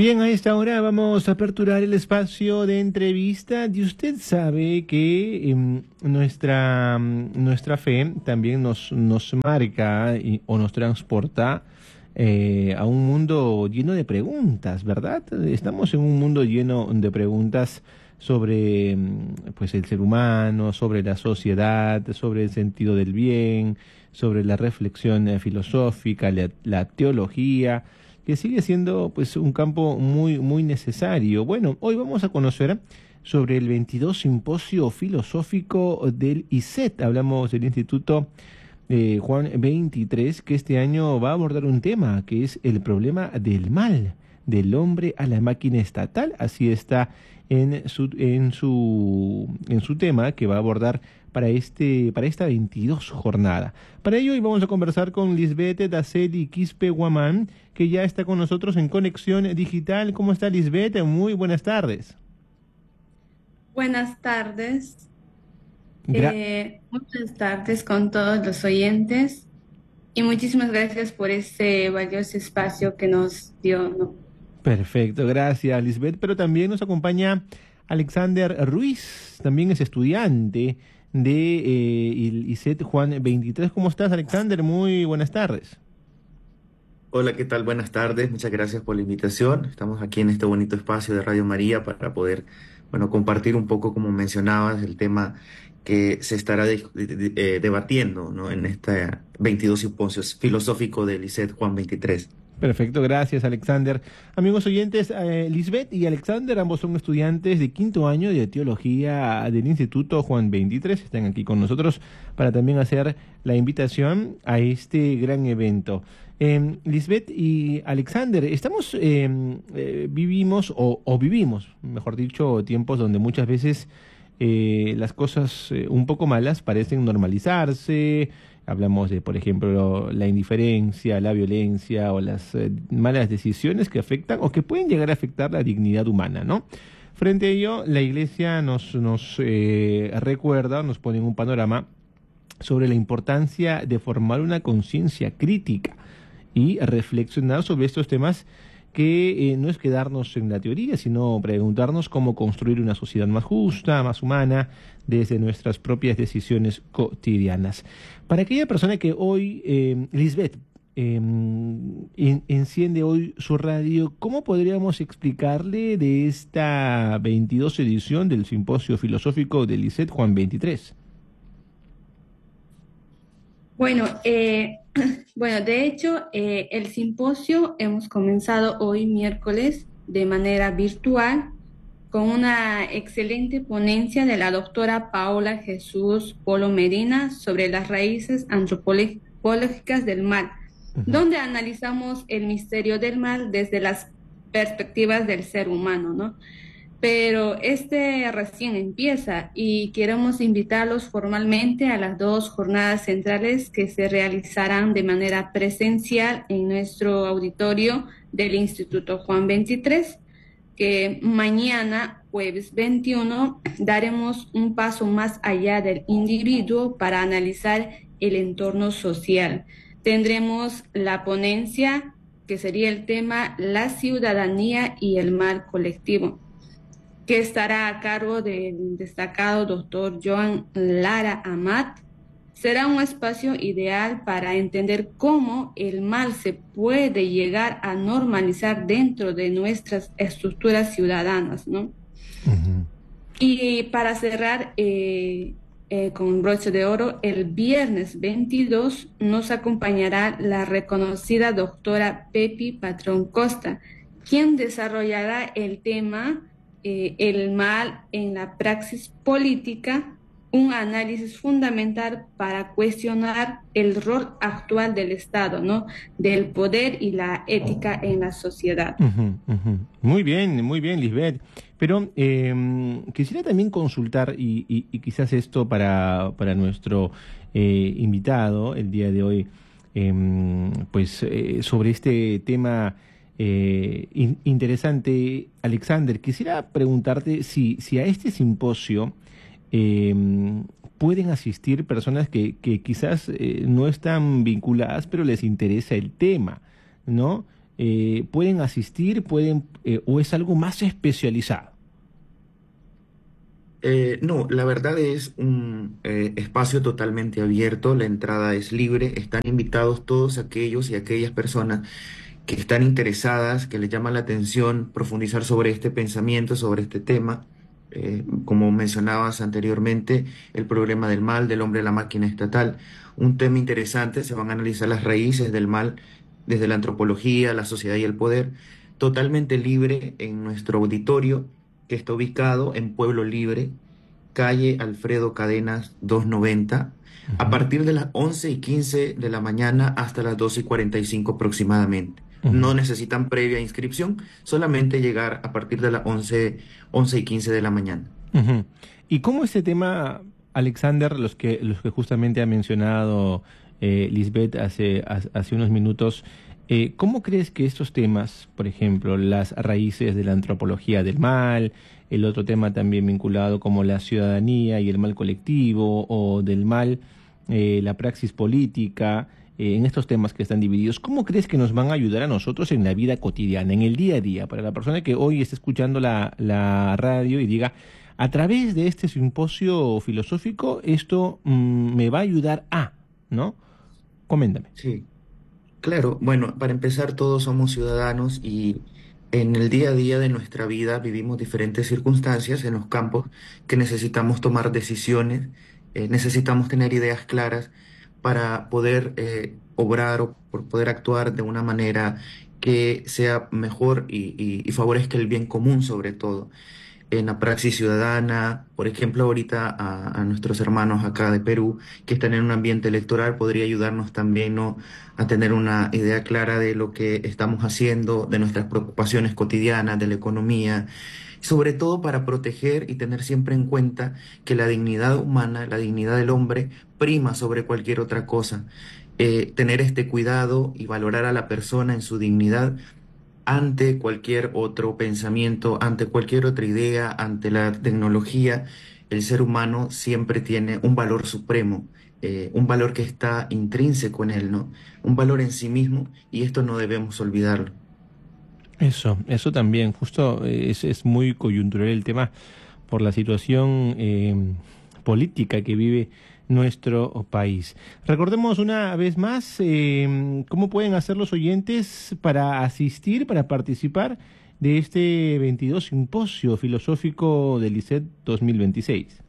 Bien, a esta hora vamos a aperturar el espacio de entrevista y usted sabe que nuestra fe también nos marca o nos transporta a un mundo lleno de preguntas, ¿verdad? Estamos en un mundo lleno de preguntas sobre pues el ser humano, sobre la sociedad, sobre el sentido del bien, sobre la reflexión filosófica, la teología, que sigue siendo pues un campo muy necesario. Bueno, hoy vamos a conocer sobre el 22 Simposio Filosófico del ISET. Hablamos del Instituto Juan 23, que este año va a abordar un tema que es el problema del mal, del hombre a la máquina estatal. Así está en su tema que va a abordar para esta 22 jornada. Para ello hoy vamos a conversar con Lisbeth Daceli Quispe Guamán, que ya está con nosotros en Conexión Digital. ¿Cómo está, Lisbeth? Muy buenas tardes. Buenas tardes. Buenas tardes con todos los oyentes y muchísimas gracias por ese valioso espacio que nos dio, ¿no? Perfecto, gracias, Lisbeth. Pero también nos acompaña Alexander Ruiz, también es estudiante de el ISET Juan 23. ¿Cómo estás, Alexander? Muy buenas tardes. Hola, ¿qué tal? Buenas tardes. Muchas gracias por la invitación. Estamos aquí en este bonito espacio de Radio María para poder, bueno, compartir un poco, como mencionabas, el tema que se estará debatiendo, ¿no? En este 22 simposio filosófico del ISET Juan 23. Perfecto, gracias, Alexander. Amigos oyentes, Lisbeth y Alexander, ambos son estudiantes de quinto año de teología del Instituto Juan 23. Están aquí con nosotros para también hacer la invitación a este gran evento. Lisbeth y Alexander, vivimos, mejor dicho, tiempos donde muchas veces las cosas un poco malas parecen normalizarse. Hablamos de, por ejemplo, la indiferencia, la violencia o las malas decisiones que afectan o que pueden llegar a afectar la dignidad humana, ¿no? Frente a ello, la Iglesia nos recuerda, nos pone en un panorama sobre la importancia de formar una conciencia crítica y reflexionar sobre estos temas que no es quedarnos en la teoría, sino preguntarnos cómo construir una sociedad más justa, más humana, desde nuestras propias decisiones cotidianas. Para aquella persona que hoy, Lisbeth, enciende hoy su radio, ¿cómo podríamos explicarle de esta 22 edición del Simposio Filosófico del ISET Juan 23? Bueno, bueno, de hecho, el simposio hemos comenzado hoy miércoles de manera virtual con una excelente ponencia de la doctora Paola Jesús Polo Medina sobre las raíces antropológicas del mal, Ujú. donde analizamos el misterio del mal desde las perspectivas del ser humano, ¿no? Pero este recién empieza y queremos invitarlos formalmente a las dos jornadas centrales que se realizarán de manera presencial en nuestro auditorio del Instituto Juan 23, que mañana, jueves 21, daremos un paso más allá del individuo para analizar el entorno social. Tendremos la ponencia, que sería el tema La ciudadanía y el mal colectivo, que estará a cargo del destacado doctor Joan Lara Amat. Será un espacio ideal para entender cómo el mal se puede llegar a normalizar dentro de nuestras estructuras ciudadanas, ¿no? Ujú. Y para cerrar con broche de oro, el viernes 22 nos acompañará la reconocida doctora Pepi Patrón Costa, quien desarrollará el tema el mal en la praxis política, un análisis fundamental para cuestionar el rol actual del Estado, ¿no? Del poder y la ética en la sociedad. Ujú, ujú. Muy bien, Lisbeth. Pero quisiera también consultar, y quizás esto para nuestro invitado el día de hoy, sobre este tema interesante, Alexander, quisiera preguntarte si a este simposio pueden asistir personas que quizás no están vinculadas, pero les interesa el tema, ¿no? ¿Pueden asistir, o es algo más especializado? No, la verdad es un espacio totalmente abierto, la entrada es libre, están invitados todos aquellos y aquellas personas que están interesadas, que les llama la atención profundizar sobre este pensamiento, sobre este tema. Como mencionabas anteriormente, el problema del mal, del hombre a la máquina estatal, un tema interesante, se van a analizar las raíces del mal desde la antropología, la sociedad y el poder, totalmente libre en nuestro auditorio, que está ubicado en Pueblo Libre, calle Alfredo Cadenas 290, a Ujú, partir de las 11:15 de la mañana hasta las 12:45 aproximadamente. ujú. No necesitan previa inscripción, solamente llegar a partir de las 11:15 de la mañana. Ujú. ¿Y cómo este tema, Alexander, los que justamente ha mencionado Lisbeth hace unos minutos, cómo crees que estos temas, por ejemplo, las raíces de la antropología del mal, el otro tema también vinculado como la ciudadanía y el mal colectivo, o del mal, la praxis política, en estos temas que están divididos, ¿cómo crees que nos van a ayudar a nosotros en la vida cotidiana, en el día a día, para la persona que hoy está escuchando la radio y diga, a través de este simposio filosófico, esto me va a ayudar a, ¿no? Coméntame. Sí. Claro, bueno, para empezar, todos somos ciudadanos y en el día a día de nuestra vida vivimos diferentes circunstancias en los campos que necesitamos tomar decisiones, necesitamos tener ideas claras para poder obrar o por poder actuar de una manera que sea mejor y favorezca el bien común sobre todo en la praxis ciudadana, por ejemplo, ahorita a nuestros hermanos acá de Perú que están en un ambiente electoral, podría ayudarnos también, ¿no?, a tener una idea clara de lo que estamos haciendo, de nuestras preocupaciones cotidianas, de la economía, sobre todo para proteger y tener siempre en cuenta que la dignidad humana, la dignidad del hombre, prima sobre cualquier otra cosa. Tener este cuidado y valorar a la persona en su dignidad ante cualquier otro pensamiento, ante cualquier otra idea, ante la tecnología, el ser humano siempre tiene un valor supremo, un valor que está intrínseco en él, ¿no? Un valor en sí mismo y esto no debemos olvidarlo. Eso también, justo es muy coyuntural el tema por la situación política que vive nuestro país. Recordemos una vez más cómo pueden hacer los oyentes para asistir, para participar de este 22 Simposio Filosófico del ICET 2026.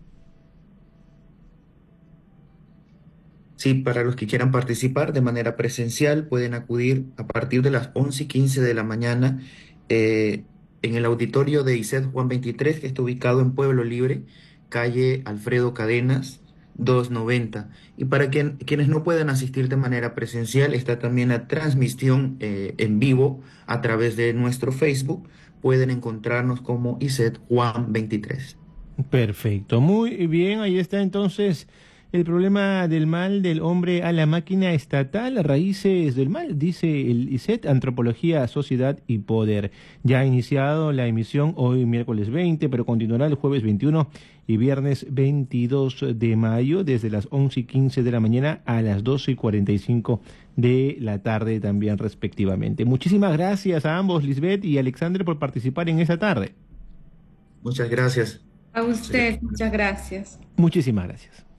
Sí, para los que quieran participar de manera presencial pueden acudir a partir de las 11:15 de la mañana eh, en el auditorio de ICET Juan 23, que está ubicado en Pueblo Libre, calle Alfredo Cadenas 290. Y para quienes no puedan asistir de manera presencial, está también la transmisión en vivo a través de nuestro Facebook. Pueden encontrarnos como ICET Juan 23. Perfecto, muy bien, ahí está entonces el problema del mal del hombre a la máquina estatal, raíces del mal, dice el ICET, Antropología, Sociedad y Poder. Ya ha iniciado la emisión hoy miércoles 20, pero continuará el jueves 21 y viernes 22 de mayo desde las 11:15 de la mañana a las 12:45 de la tarde también respectivamente. Muchísimas gracias a ambos, Lisbeth y Alexander, por participar en esta tarde. Muchas gracias. A Sería- usted, muchas gracias. Muchísimas gracias.